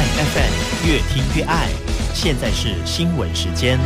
FM 越听越爱。现在是新闻时间。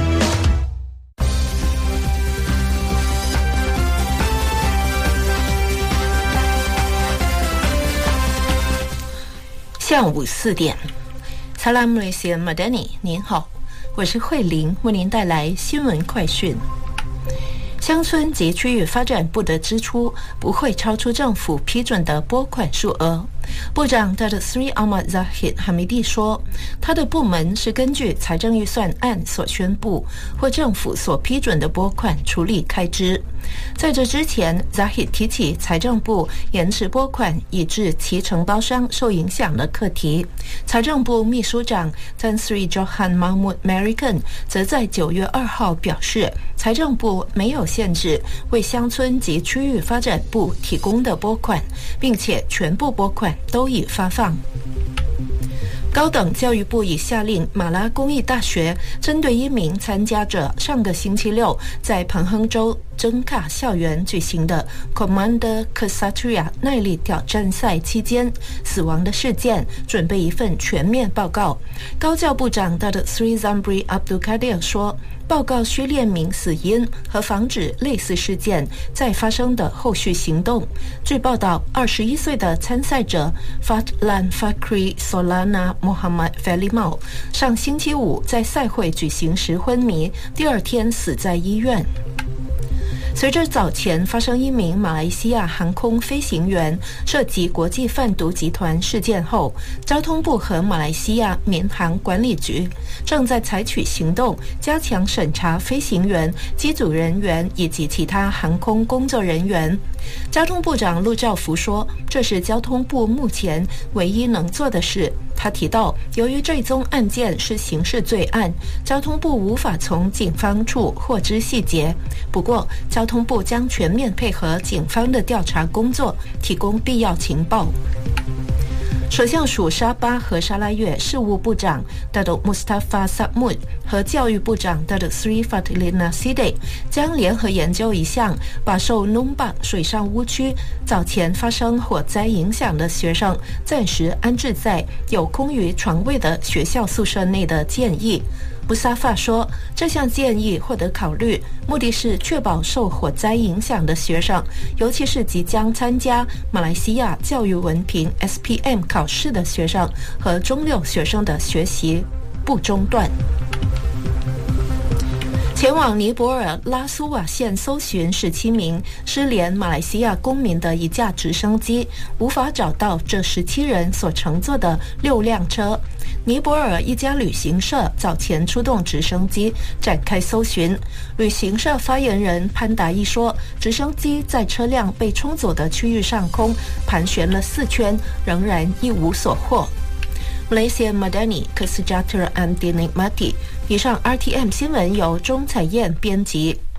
下午4点 Salam Malaysia Madani， 您好，我是慧玲，为您带来新闻快讯。乡村及区域发展部的支出不会超出政府批准的拨款数额。部长 Datuk Seri Ahmad Zahid Hamidi 说，他的部门是根据财政预算案所宣布或政府所批准的拨款处理开支。在这之前 Zahid 提起财政部延迟拨款以致其承包商受影响的课题。财政部秘书长 Tan Sri Johan Mahmud Merican 则在9月2号表示，财政部没有限制为乡村及区域发展部提供的拨款，并且全部拨款都已发放。高等教育部已下令马拉公益大学针对一名参加者上个星期六在彭亨州真卡校园举行的 Commander Ksatria 耐力挑战赛期间死亡的事件准备一份全面报告。高教部长 Datuk Sri Zambry Abdul Kadir 说，报告需列明死因和防止类似事件再发生的后续行动。据报道，21岁的参赛者 Fadlan Fakri Solana Muhammad Felimau 上星期五在赛会举行时昏迷，第二天死在医院。随着早前发生一名马来西亚航空飞行员涉及国际贩毒集团事件后，交通部和马来西亚民航管理局正在采取行动，加强审查飞行员、机组人员以及其他航空工作人员。交通部长陆兆福说，这是交通部目前唯一能做的事。他提到，由于这宗案件是刑事罪案，交通部无法从警方处获知细节。不过，交通部将全面配合警方的调查工作，提供必要情报。首相署沙巴和沙拉越事务部长 Datuk Mustafa Satmud 和教育部长 Datuk Sri Fadlina Siddiq 将联合研究一项把受努巴水上屋区早前发生火灾影响的学生暂时安置在有空余床位的学校宿舍内的建议。布萨法说，这项建议获得考虑，目的是确保受火灾影响的学生，尤其是即将参加马来西亚教育文凭 SPM 考试的学生和中六学生的学习不中断。前往尼泊尔拉苏瓦县搜寻17名失联马来西亚公民的一架直升机无法找到这17人所乘坐的6辆车。尼泊尔一家旅行社早前出动直升机展开搜寻。旅行社发言人潘达伊说，直升机在车辆被冲走的区域上空盘旋了4圈，仍然一无所获。Malaysia Madani Kesejahteraan Dinikmati。以上 RTM 新闻由钟彩燕编辑。